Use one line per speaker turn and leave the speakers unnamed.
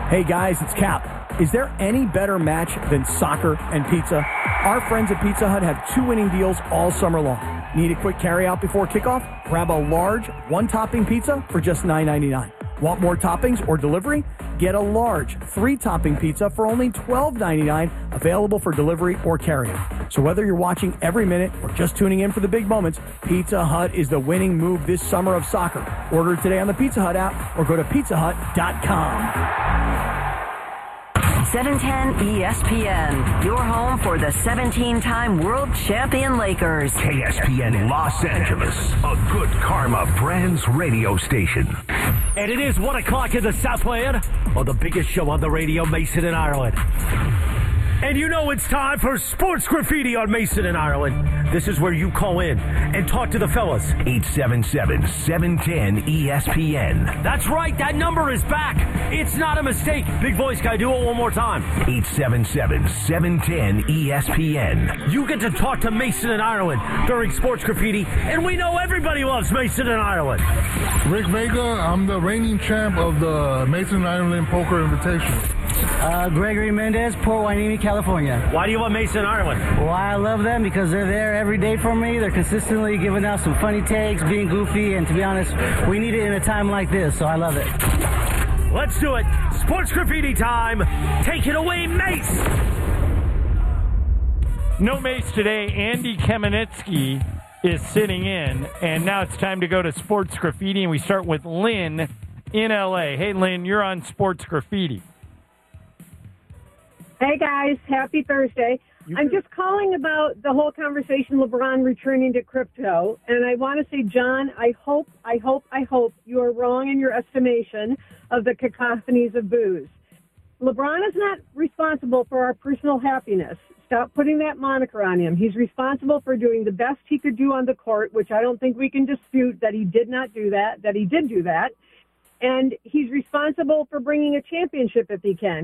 Hey guys, it's Cap. Is there any better match than soccer and pizza? Our friends at Pizza Hut have 2 winning deals all summer long. Need a quick carry-out before kickoff? Grab a large, 1-topping pizza for just $9.99. Want more toppings or delivery? Get a large, 3-topping pizza for only $12.99, available for delivery or carry-out. So whether you're watching every minute or just tuning in for the big moments, Pizza Hut is the winning move this summer of soccer. Order today on the Pizza Hut app or go to pizzahut.com.
710 ESPN, your home for the 17-time world champion Lakers.
KSPN Los Angeles, a Good Karma Brands radio station.
And it is 1 o'clock in the Southland on the biggest show on the radio, Mason and Ireland. And you know it's time for Sports Graffiti on Mason and Ireland. This is where you call in and talk to the fellas.
877-710-ESPN.
That's right, that number is back. It's not a mistake. Big voice guy, do it one more time.
877-710-ESPN.
You get to talk to Mason and Ireland during Sports Graffiti, and we know everybody loves Mason and Ireland.
Rick Vega, I'm the reigning champ of the Mason and Ireland Poker Invitational.
Gregory Mendez, Port Hueneme, California.
Why do you love Mason and Ireland?
Why I love them? Because they're there every day for me. They're consistently giving out some funny takes, being goofy, and to be honest, we need it in a time like this, so I love it.
Let's do it. Sports Graffiti time. Take it away, Mace.
No Mace today. Andy Kamenetsky is sitting in, and now it's time to go to Sports Graffiti, and we start with Lynn in L.A. Hey, Lynn, you're on Sports Graffiti.
Hey, guys. Happy Thursday. I'm just calling about the whole conversation, LeBron returning to crypto. And I want to say, John, I hope you are wrong in your estimation of the cacophonies of booze. LeBron is not responsible for our personal happiness. Stop putting that moniker on him. He's responsible for doing the best he could do on the court, which I don't think we can dispute that he did not do that, that he did do that. And he's responsible for bringing a championship if he can.